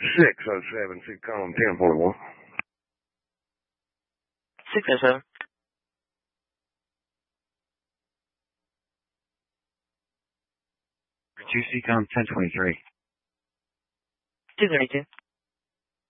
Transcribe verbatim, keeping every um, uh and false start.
six oh seven, six column ten forty-one. six oh seven. two C com ten twenty-three. two thirty-two.